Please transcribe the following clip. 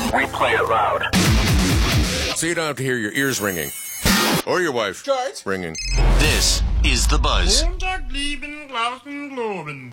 We play it loud. So you don't have to hear your ears ringing. Or your wife ringing. This is The Buzz. Montag, Lieben, Glauben, Globen.